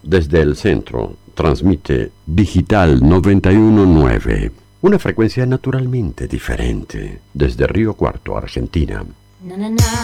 desde el centro, transmite Digital 919, una frecuencia naturalmente diferente, desde Río Cuarto, Argentina. Na, na, na.